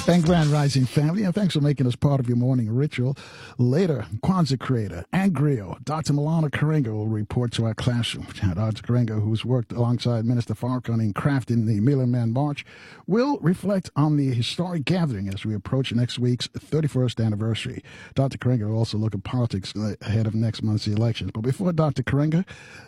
And Grand Rising family, and thanks for making us part of your morning ritual. Later, Kwanzaa creator and griot, Dr. Milana Karenga will report to our classroom. Dr. Karenga, who's worked alongside Minister Farrakhan in crafting the Million Man March, will reflect on the historic gathering as we approach next week's 31st anniversary. Dr. Karenga will also look at politics ahead of next month's elections. But before Dr. Karenga,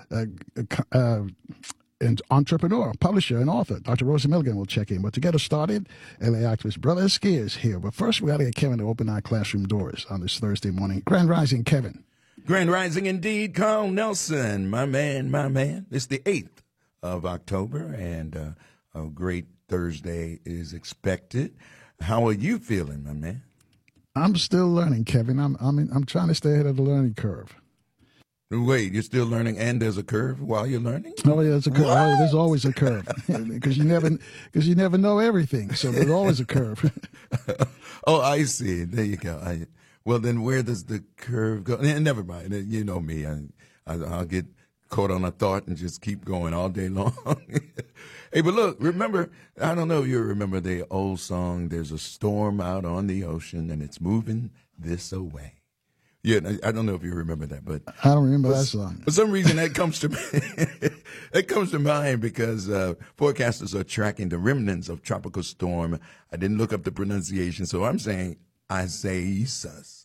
and entrepreneur, publisher, and author, Dr. Rosa Milligan will check in. But to get us started, LA activist Brother Esquia is here. But first, we got to get Kevin to open our classroom doors on this Thursday morning. Grand Rising, Kevin. Grand Rising indeed, Carl Nelson, my man, my man. It's the 8th of October, and a great Thursday is expected. How are you feeling, my man? I'm still learning, Kevin. I'm trying to stay ahead of the learning curve. Wait, you're still learning, and there's a curve while you're learning? Oh yeah, there's a curve. Oh, there's always a curve because you never know everything. So there's always a curve. Oh, I see. There you go. Well, then where does the curve go? Never mind. You know me. I'll get caught on a thought and just keep going all day long. Hey, but look, remember, I don't know if you remember the old song, "There's a storm out on the ocean and it's moving this away." Yeah, I don't know if you remember that, but I don't remember that song. For some reason, that comes to me. It comes to mind because forecasters are tracking the remnants of tropical storm. I didn't look up the pronunciation, so I'm saying Isaias.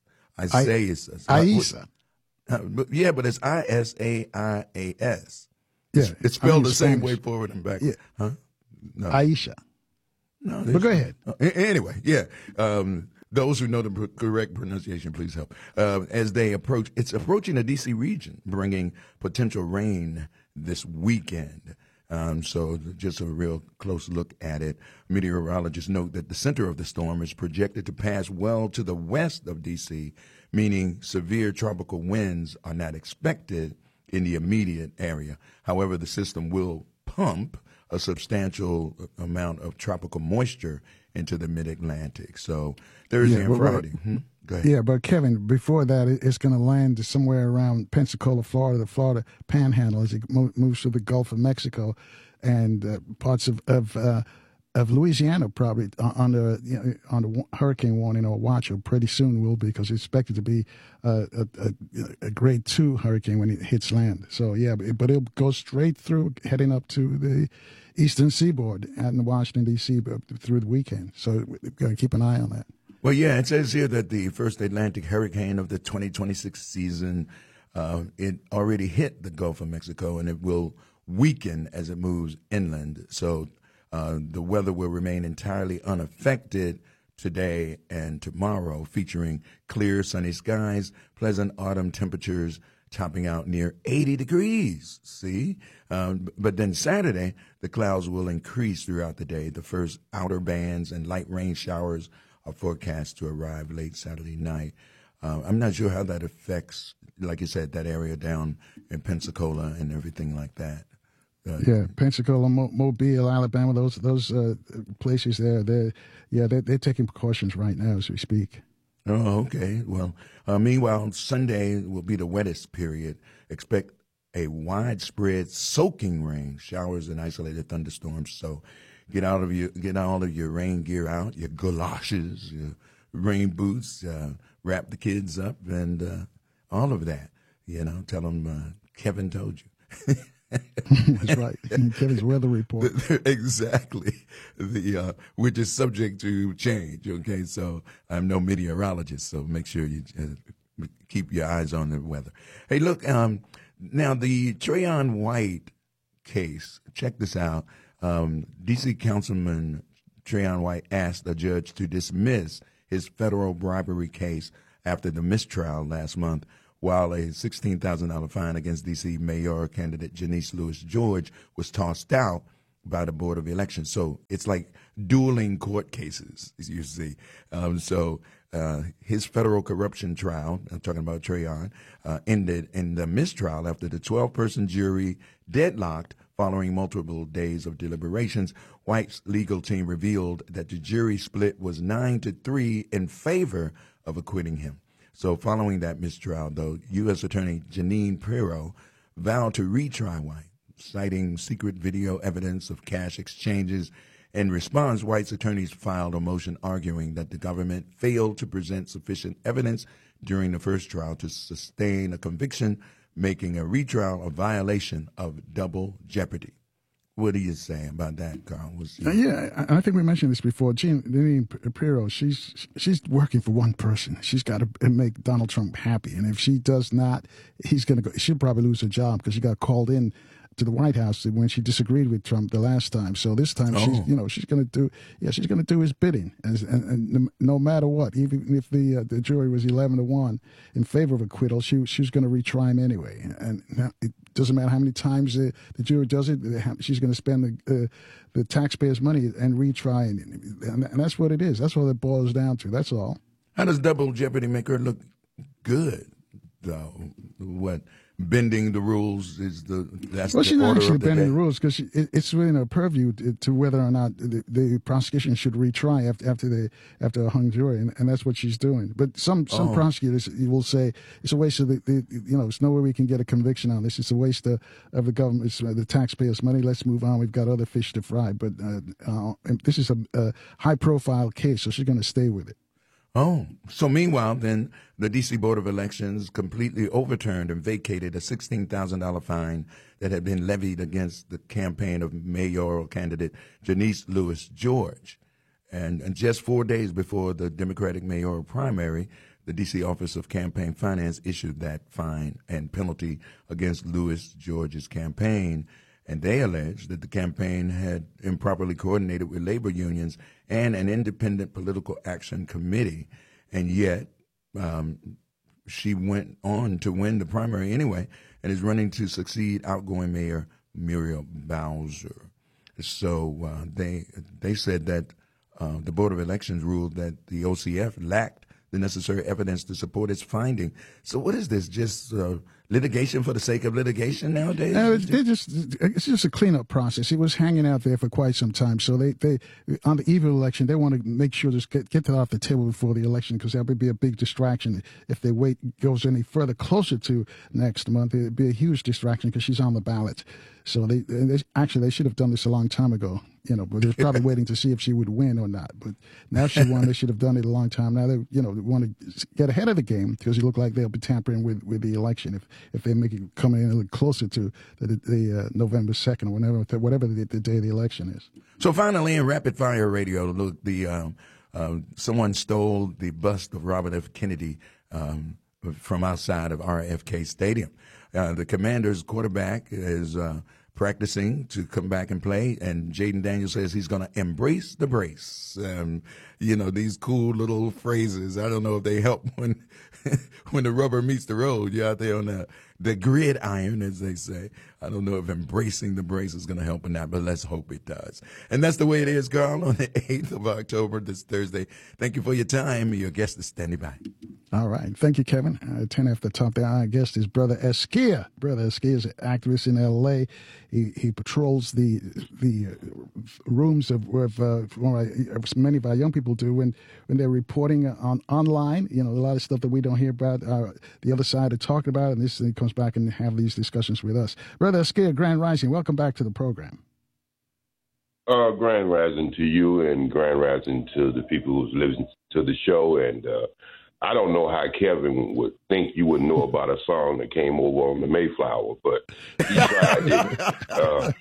Aisa. Yeah, but it's Isaias. Yeah, it's spelled the same way forward and back. Yeah. Huh? No. Aisha. No, but go ahead. Anyway, yeah. Those who know the correct pronunciation, please help. As they approach, it's approaching the D.C. region, bringing potential rain this weekend. So just a real close look at it. Meteorologists note that the center of the storm is projected to pass well to the west of D.C., meaning severe tropical winds are not expected in the immediate area. However, the system will pump a substantial amount of tropical moisture into the mid-Atlantic. So Thursday and Friday. Go ahead. Yeah, but Kevin, before that, it's going to land somewhere around Pensacola, Florida, the Florida Panhandle, as it moves through the Gulf of Mexico and parts of Louisiana, probably on the hurricane warning or watch. Or pretty soon will be, because it's expected to be a grade 2 hurricane when it hits land. So yeah, but it'll go straight through, heading up to the eastern seaboard and Washington D.C. through the weekend. So we've got to keep an eye on that. Well, yeah, it says here that the first Atlantic hurricane of the 2026 season, it already hit the Gulf of Mexico, and it will weaken as it moves inland. So the weather will remain entirely unaffected today and tomorrow, featuring clear sunny skies, pleasant autumn temperatures topping out near 80 degrees. See? But then Saturday, the clouds will increase throughout the day. The first outer bands and light rain showers are forecast to arrive late Saturday night. I'm not sure how that affects, like you said, that area down in Pensacola and everything like that. Yeah, Pensacola, Mobile, Alabama, those places there. They're taking precautions right now as we speak. Oh, okay. Well, meanwhile, Sunday will be the wettest period. Expect a widespread soaking rain, showers, and isolated thunderstorms. So get all of your rain gear out, your galoshes, your rain boots, wrap the kids up, and all of that. Tell them Kevin told you. That's right. Kevin's weather report. Exactly. Which is subject to change. Okay, so I'm no meteorologist, so make sure you keep your eyes on the weather. Hey, look. Now the Trayon White case. Check this out. D.C. Councilman Trayon White asked a judge to dismiss his federal bribery case after the mistrial last month, while a $16,000 fine against D.C. mayor candidate Janice Lewis George was tossed out by the Board of Elections. So it's like dueling court cases, as you see. His federal corruption trial, I'm talking about Trayon, ended in the mistrial after the 12-person jury deadlocked following multiple days of deliberations. White's legal team revealed that the jury split was 9-3 in favor of acquitting him. So following that mistrial, though, U.S. Attorney Jeanine Pirro vowed to retry White, citing secret video evidence of cash exchanges In response, White's attorneys filed a motion arguing that the government failed to present sufficient evidence during the first trial to sustain a conviction, making a retrial a violation of double jeopardy. What do you say about that, Carl? Yeah, I think we mentioned this before. Jeanine Pirro, she's working for one person. She's got to make Donald Trump happy, and if she does not, she'll probably lose her job because she got called in to the White House when she disagreed with Trump the last time. So this time she's going to do his bidding, and no matter what, even if the jury was 11-1 in favor of acquittal, she was going to retry him anyway. And it doesn't matter how many times the jury does it, she's going to spend the taxpayers' money and retry, and that's what it is. That's what it boils down to. That's all. How does double jeopardy make her look good, though? What? Bending the rules is she's not actually bending the rules because it's within her purview to whether or not the prosecution should retry after a hung jury, and that's what she's doing. But some prosecutors will say it's a waste of it's no way we can get a conviction on this. It's a waste of the government, the taxpayers' money. Let's move on. We've got other fish to fry. But this is a high-profile case, so she's going to stay with it. Oh, so meanwhile, then, the D.C. Board of Elections completely overturned and vacated a $16,000 fine that had been levied against the campaign of mayoral candidate Janice Lewis George. And just 4 days before the Democratic mayoral primary, the D.C. Office of Campaign Finance issued that fine and penalty against Lewis George's campaign. And they alleged that the campaign had improperly coordinated with labor unions and an independent political action committee. And yet she went on to win the primary anyway and is running to succeed outgoing Mayor Muriel Bowser. So they said that the Board of Elections ruled that the OCF lacked the necessary evidence to support its finding. So what is this, just litigation for the sake of litigation nowadays? It's just a cleanup process. It was hanging out there for quite some time. So they on the eve of the election, they want to make sure to get that off the table before the election, because that would be a big distraction. If they goes any further closer to next month, it would be a huge distraction because she's on the ballot. So they should have done this a long time ago, but they were probably waiting to see if she would win or not. But now she won. They should have done it a long time. Now they want to get ahead of the game because it look like they'll be tampering with the election if they make it coming in a little closer to the November 2nd or whatever the day of the election is. So finally, in rapid fire radio, look, someone stole the bust of Robert F. Kennedy from outside of RFK Stadium. The Commanders quarterback is practicing to come back and play, and Jaden Daniels says he's going to embrace the brace. These cool little phrases. I don't know if they help when the rubber meets the road. You're out there on the gridiron, as they say. I don't know if embracing the brace is going to help or not, but let's hope it does. And that's the way it is, Carl, on the 8th of October, this Thursday. Thank you for your time. Your guest is standing by. All right. Thank you, Kevin. 10 after top there. Our guest is Brother Esquia. Brother Esquia is an activist in L.A. He patrols the rooms of many of our young people do when they're reporting online. A lot of stuff that we don't hear about, the other side are talking about, and this thing comes back and have these discussions with us. Brother Esquia, Grand Rising, welcome back to the program. Grand Rising to you, and Grand Rising to the people who's listening to the show. And I don't know how Kevin would think you would know about a song that came over on the Mayflower, but he tried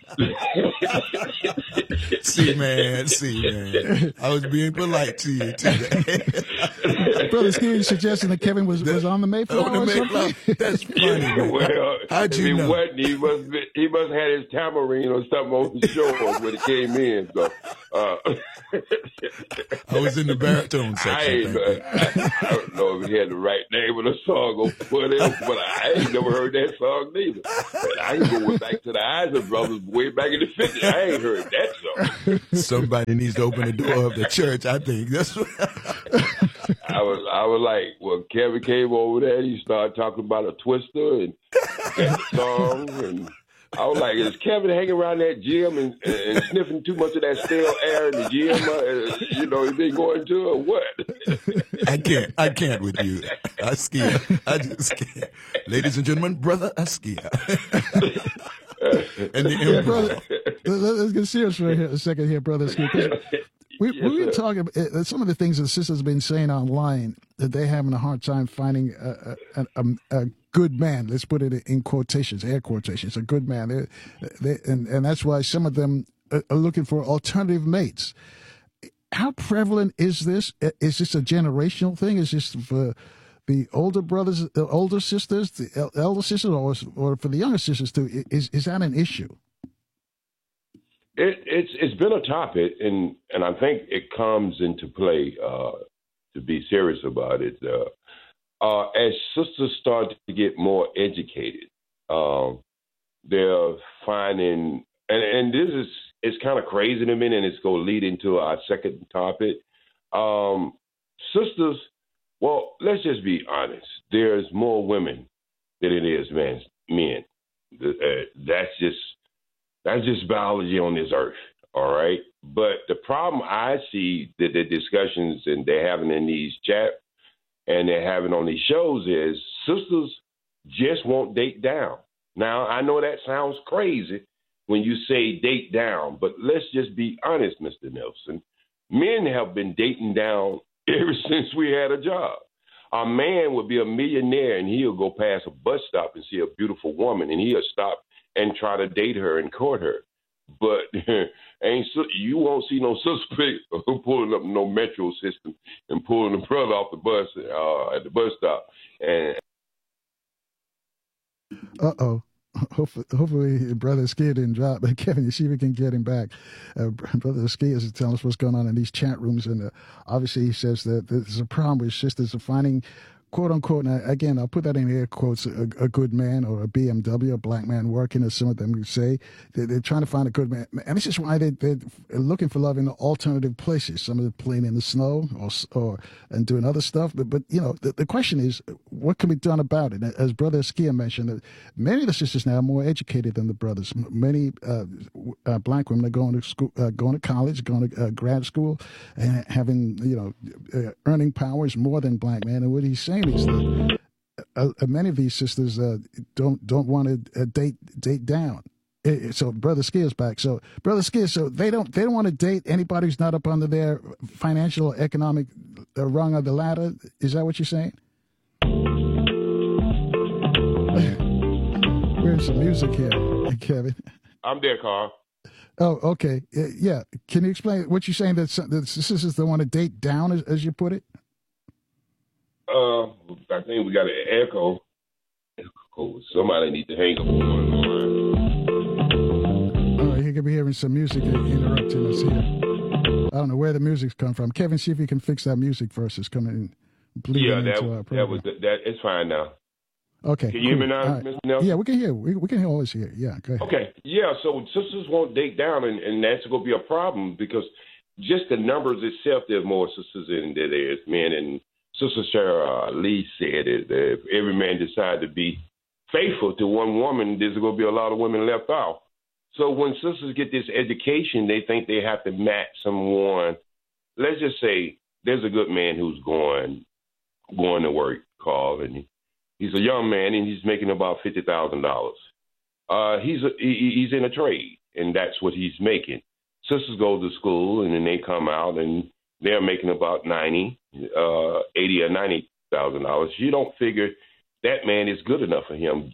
it. See, man. I was being polite to you today. Brother Steve suggesting that Kevin was on the Mayflower. On the Mayflower. That's funny. Man. Well, how'd you know? He must have had his tambourine or something on his shoulders when he came in. So, I was in the baritone section. I don't know if he had the right name of the song or whatever, but I ain't never heard that song neither. And I ain't going back to the Isley Brothers way back in the 50s. I ain't heard that song. Somebody needs to open the door of the church, I think. That's what I was like, well, Kevin came over there, he started talking about a twister and that song, and I was like, is Kevin hanging around that gym and sniffing too much of that stale air in the gym? He been going to or what? I can't with you, Askia. I just can't. Ladies and gentlemen, Brother Askia. And the let's get serious for a second here, brother. We've been talking about some of the things that sisters have been saying online that they're having a hard time finding a good man. Let's put it in quotations, air quotations, a good man. And that's why some of them are looking for alternative mates. How prevalent is this? Is this a generational thing? Is this for the older brothers, the older sisters, the elder sisters, or for the younger sisters too? Is that an issue? It's been a topic, and I think it comes into play to be serious about it. As sisters start to get more educated, they're finding, and this is it's kind of crazy to me, and it's going to lead into our second topic. Sisters, well, let's just be honest. There's more women than it is men. That's just biology on this earth, all right? But the problem I see that the discussions and they're having in these chats and they're having on these shows is sisters just won't date down. Now, I know that sounds crazy when you say date down, but let's just be honest, Mr. Nelson. Men have been dating down ever since we had a job. A man would be a millionaire and he'll go past a bus stop and see a beautiful woman and he'll stop and try to date her and court her. But you won't see no suspect pulling up no metro system and pulling the brother off the bus at the bus stop. And Hopefully, Brother Ski didn't drop. But Kevin, you see if we can get him back. Brother Ski is telling us what's going on in these chat rooms, and obviously he says that there's a problem with sisters are finding, quote unquote, and again, I'll put that in air quotes, a good man or a BMW, a black man working, as some of them would say. They're trying to find a good man. And this is why they're looking for love in alternative places. Some of them playing in the snow and doing other stuff. But you know, the question is, what can be done about it? As Brother Skia mentioned, many of the sisters now are more educated than the brothers. Many black women are going to school, going to college, going to grad school, and having, earning powers more than black men. And what he's saying is that many of these sisters don't want to date down. So Brother Skia's back. So Brother Skia, so they don't want to date anybody who's not up under their financial, economic rung of the ladder. Is that what you're saying? We're in some music here, Kevin. I'm there, Carl. Oh, okay. Yeah. Can you explain what you're saying, that the sisters don't want to date down, as you put it? I think we got an echo. Somebody needs to hang up on the line. All right, you could be hearing some music interrupting us here. I don't know where the music's come from. Kevin, see if you can fix that music first. It's coming in. Into our program. It's fine now. Okay. Can you hear me now, right. Mr. Nelson? Yeah, we can hear. We can always hear. Yeah, go ahead. Okay. Yeah, so sisters won't date down, and that's going to be a problem because just the numbers itself, there's more sisters than there is men. And Sister Sarah Lee said that if every man decided to be faithful to one woman, there's going to be a lot of women left out. So when sisters get this education, they think they have to match someone. Let's just say there's a good man who's going to work, Carl, and he's a young man, and he's making about $50,000. He's in a trade, and that's what he's making. Sisters go to school, and then they come out, and they're making about $80,000 or $90,000. You don't figure that man is good enough for him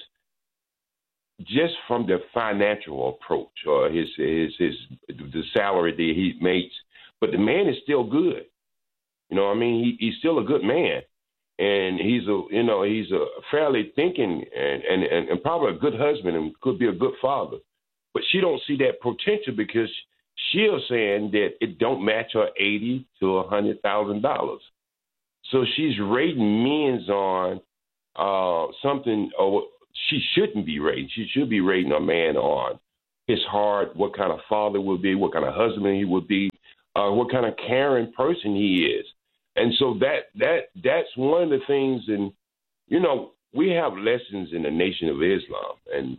just from the financial approach or the salary that he makes. But the man is still good. You know what I mean? He's still a good man. And he's a fairly thinking and probably a good husband and could be a good father. But she don't see that potential because she's saying that it don't match her $80,000 to $100,000. So she's rating men's on something, or she shouldn't be rating. She should be rating a man on his heart, what kind of father would be, what kind of husband he would be, what kind of caring person he is. And so that's one of the things. And we have lessons in the Nation of Islam, and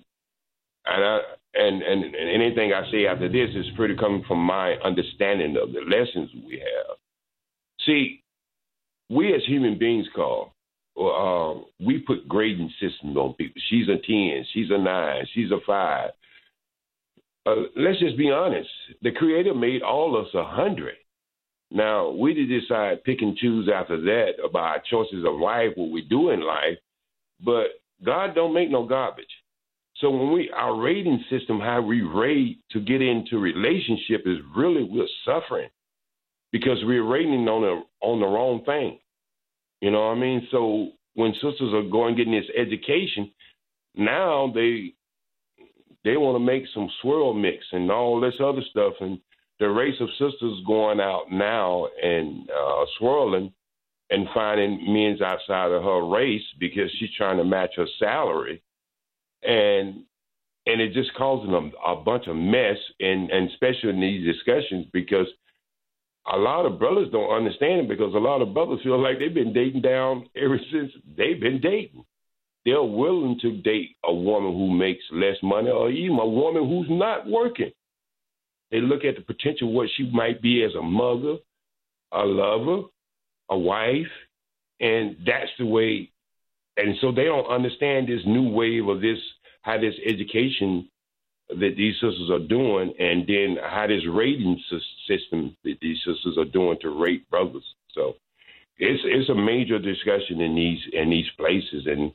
anything I say after this is pretty coming from my understanding of the lessons we have. See, we as human beings, Carl, we put grading systems on people. She's a 10, she's a 9, she's a 5. let's just be honest. The Creator made all of us 100. Now, we did decide pick and choose after that about our choices of life, what we do in life, but God don't make no garbage. So when our rating system, how we rate to get into relationship is really, we're suffering because we're rating on the wrong thing. You know what I mean? So when sisters are going getting this education, now they want to make some swirl mix and all this other stuff. And the race of sisters going out now and swirling and finding men's outside of her race because she's trying to match her salary. And it just causing a bunch of mess, and especially in these discussions, because a lot of brothers don't understand it, because a lot of brothers feel like they've been dating down ever since they've been dating. They're willing to date a woman who makes less money or even a woman who's not working. They look at the potential of what she might be as a mother, a lover, a wife, and that's the way. And so they don't understand this new wave of this, how this education that these sisters are doing, and then how this rating system that these sisters are doing to rate brothers. So it's a major discussion in these places, and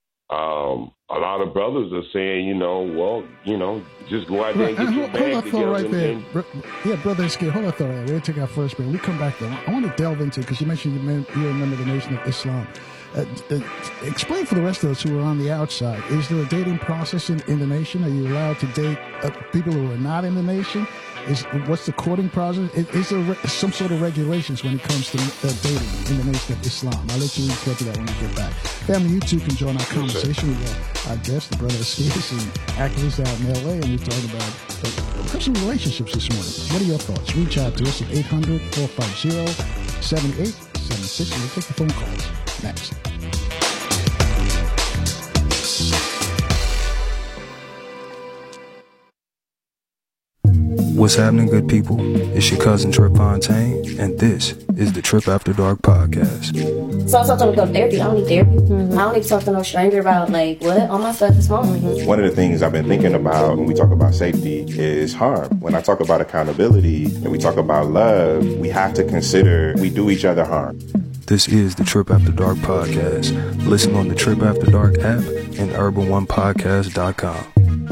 a lot of brothers are saying, just go out there and get your bag together. Right there. Brother Escape, hold on, thought right there. We're going to take our first break. We come back there. I want to delve into, because you mentioned you're a member of the Nation of Islam. Explain for the rest of us who are on the outside. Is there a dating process in the nation? Are you allowed to date people who are not in the nation? What's the courting process? Is there some sort of regulations when it comes to dating in the Nation of Islam? I'll let you refer to that when we get back. Family, you too can join our conversation. We got our guest, the brother Escapist, and activist out in L.A., and we're talking about personal relationships this morning. What are your thoughts? Reach out to us at 800-450-7876, and we'll take the phone calls next. What's happening, good people? It's your cousin Trip Fontaine, and this is the Trip After Dark podcast. So I was talking about therapy. I don't need therapy. I don't need to talk to no stranger about, what? All my stuff is fine. One of the things I've been thinking about when we talk about safety is harm. When I talk about accountability and we talk about love, we have to consider we do each other harm. This is the Trip After Dark podcast. Listen on the Trip After Dark app and urban1podcast.com.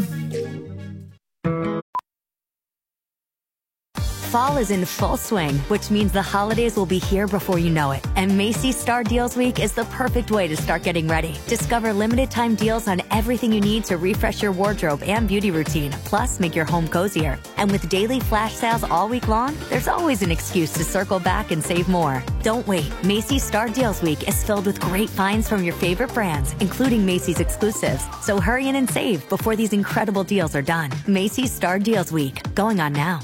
Fall is in full swing, which means the holidays will be here before you know it. And Macy's Star Deals Week is the perfect way to start getting ready. Discover limited time deals on everything you need to refresh your wardrobe and beauty routine, plus make your home cozier. And with daily flash sales all week long, there's always an excuse to circle back and save more. Don't wait. Macy's Star Deals Week is filled with great finds from your favorite brands, including Macy's exclusives. So hurry in and save before these incredible deals are done. Macy's Star Deals Week, going on now.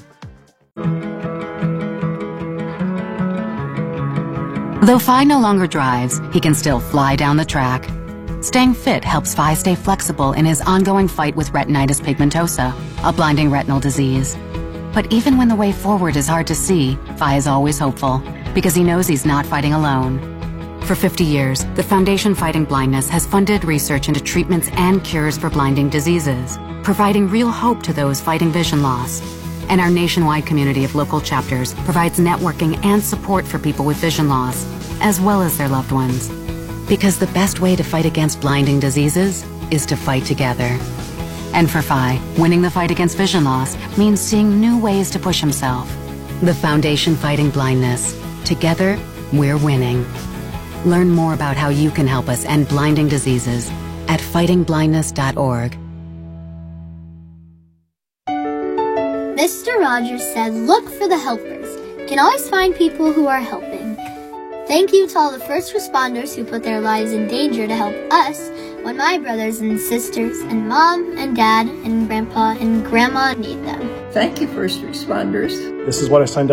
Though Phi no longer drives, he can still fly down the track. Staying fit helps Phi stay flexible in his ongoing fight with retinitis pigmentosa, a blinding retinal disease. But even when the way forward is hard to see, Phi is always hopeful, because he knows he's not fighting alone. For 50 years, the Foundation Fighting Blindness has funded research into treatments and cures for blinding diseases, providing real hope to those fighting vision loss. And our nationwide community of local chapters provides networking and support for people with vision loss, as well as their loved ones. Because the best way to fight against blinding diseases is to fight together. And for Phi, winning the fight against vision loss means seeing new ways to push himself. The Foundation Fighting Blindness. Together, we're winning. Learn more about how you can help us end blinding diseases at fightingblindness.org. Mr. Rogers said, look for the helpers. You can always find people who are helping. Thank you to all the first responders who put their lives in danger to help us when my brothers and sisters and mom and dad and grandpa and grandma need them. Thank you, first responders. This is what I signed up